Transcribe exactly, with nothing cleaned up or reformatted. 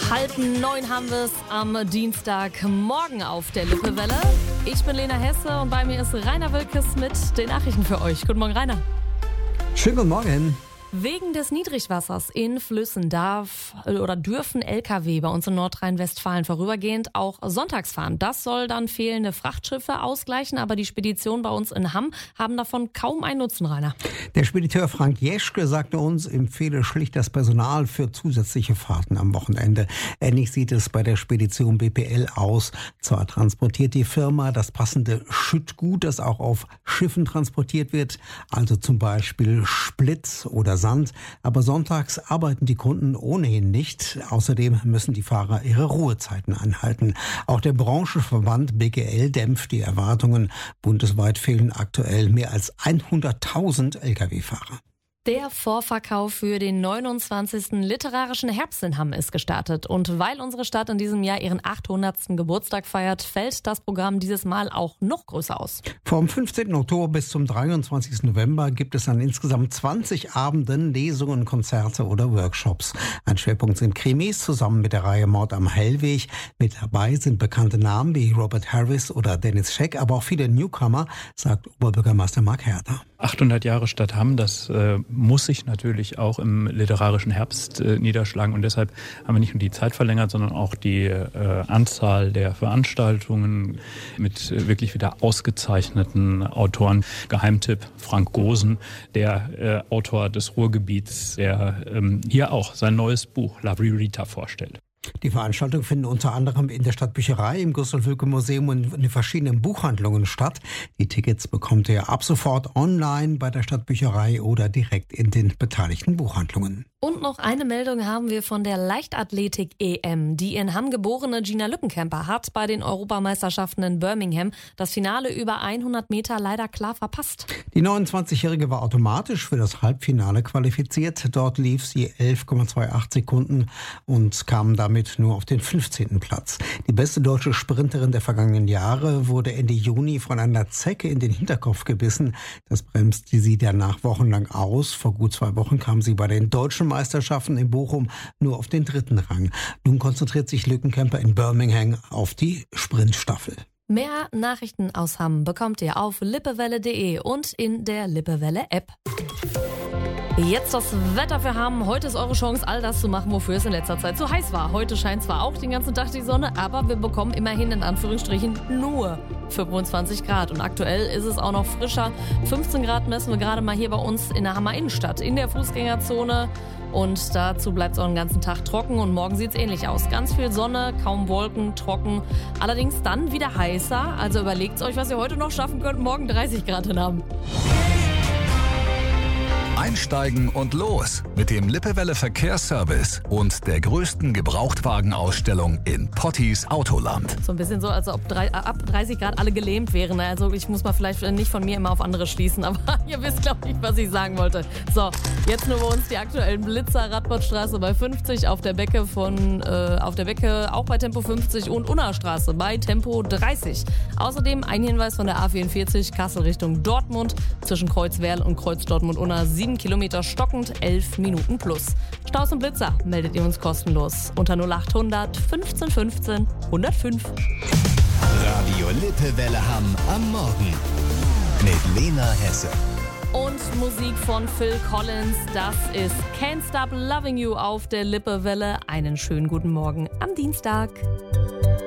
Halb neun haben wir es am Dienstagmorgen auf der Lippewelle. Ich bin Lena Hesse und bei mir ist Rainer Wilkes mit den Nachrichten für euch. Guten Morgen, Rainer. Schönen guten Morgen. Wegen des Niedrigwassers in Flüssen darf oder dürfen L K W bei uns in Nordrhein-Westfalen vorübergehend auch sonntags fahren. Das soll dann fehlende Frachtschiffe ausgleichen, aber die Speditionen bei uns in Hamm haben davon kaum einen Nutzen, Rainer. Der Spediteur Frank Jeschke sagte uns, empfehle schlicht das Personal für zusätzliche Fahrten am Wochenende. Ähnlich sieht es bei der Spedition B P L aus. Zwar transportiert die Firma das passende Schüttgut, das auch auf Schiffen transportiert wird, also zum Beispiel Split oder Sand, aber sonntags arbeiten die Kunden ohnehin nicht. Außerdem müssen die Fahrer ihre Ruhezeiten einhalten. Auch der Branchenverband B G L dämpft die Erwartungen. Bundesweit fehlen aktuell mehr als hunderttausend L K W-Fahrer. Der Vorverkauf für den neunundzwanzigsten literarischen Herbst in Hamm ist gestartet. Und weil unsere Stadt in diesem Jahr ihren achthundertsten Geburtstag feiert, fällt das Programm dieses Mal auch noch größer aus. Vom fünfzehnten Oktober bis zum dreiundzwanzigsten November gibt es an insgesamt zwanzig Abenden Lesungen, Konzerte oder Workshops. Ein Schwerpunkt sind Krimis zusammen mit der Reihe Mord am Hellweg. Mit dabei sind bekannte Namen wie Robert Harris oder Dennis Scheck, aber auch viele Newcomer, sagt Oberbürgermeister Mark Herter. achthundert Jahre Stadt Hamm, das äh, muss sich natürlich auch im literarischen Herbst äh, niederschlagen. Und deshalb haben wir nicht nur die Zeit verlängert, sondern auch die äh, Anzahl der Veranstaltungen mit äh, wirklich wieder ausgezeichneten Autoren. Geheimtipp Frank Gosen, der äh, Autor des Ruhrgebiets, der ähm, hier auch sein neues Buch La Ririta vorstellt. Die Veranstaltungen finden unter anderem in der Stadtbücherei, im Gustav-Wölke-Museum und in den verschiedenen Buchhandlungen statt. Die Tickets bekommt ihr ab sofort online bei der Stadtbücherei oder direkt in den beteiligten Buchhandlungen. Und noch eine Meldung haben wir von der Leichtathletik-E M. Die in Hamm geborene Gina Lückenkämper hat bei den Europameisterschaften in Birmingham das Finale über hundert Meter leider klar verpasst. Die neunundzwanzigjährige war automatisch für das Halbfinale qualifiziert. Dort lief sie elf Komma achtundzwanzig Sekunden und kam damit nur auf den fünfzehnten Platz. Die beste deutsche Sprinterin der vergangenen Jahre wurde Ende Juni von einer Zecke in den Hinterkopf gebissen. Das bremste sie danach wochenlang aus. Vor gut zwei Wochen kam sie bei den deutschen Meisterschaften in Bochum nur auf den dritten Rang. Nun konzentriert sich Lückenkämper in Birmingham auf die Sprintstaffel. Mehr Nachrichten aus Hamm bekommt ihr auf lippewelle punkt de und in der Lippewelle-App. Jetzt das Wetter für Hamm. Heute ist eure Chance, all das zu machen, wofür es in letzter Zeit so heiß war. Heute scheint zwar auch den ganzen Tag die Sonne, aber wir bekommen immerhin in Anführungsstrichen nur fünfundzwanzig Grad. Und aktuell ist es auch noch frischer. fünfzehn Grad messen wir gerade mal hier bei uns in der Hammer Innenstadt, in der Fußgängerzone. Und dazu bleibt es auch den ganzen Tag trocken und morgen sieht es ähnlich aus. Ganz viel Sonne, kaum Wolken, trocken. Allerdings dann wieder heißer. Also überlegt euch, was ihr heute noch schaffen könnt, morgen dreißig Grad in Hamm. Einsteigen und los mit dem Lippewelle Verkehrsservice und der größten Gebrauchtwagenausstellung in Pottis Autoland. So ein bisschen so, als ob drei, ab dreißig Grad alle gelähmt wären. Also ich muss mal vielleicht nicht von mir immer auf andere schließen, aber ihr wisst, glaube ich, was ich sagen wollte. So, jetzt nur bei uns die aktuellen Blitzer, Radbottstraße bei fünfzig, auf der Becke von, äh, auf der Becke auch bei Tempo fünfzig und Unna-Straße bei Tempo dreißig. Außerdem ein Hinweis von der A vierundvierzig, Kassel Richtung Dortmund, zwischen Kreuzwerl und Kreuz Dortmund-Unna, sieben Kilometer stockend, elf Minuten plus. Staus und Blitzer meldet ihr uns kostenlos unter null achthundert fünfzehn fünfzehn hundertfünf. Radio Lippewelle Hamm am Morgen mit Lena Hesse. Und Musik von Phil Collins, das ist Can't Stop Loving You auf der Lippewelle. Einen schönen guten Morgen am Dienstag.